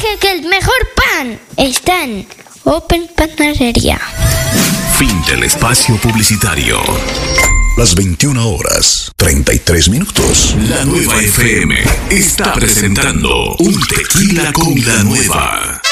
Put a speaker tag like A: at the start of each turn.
A: dije que el mejor pan está en Open Panadería.
B: Fin del espacio publicitario. Las 21 horas, 33 minutos. La Nueva FM está presentando un tequila con la nueva.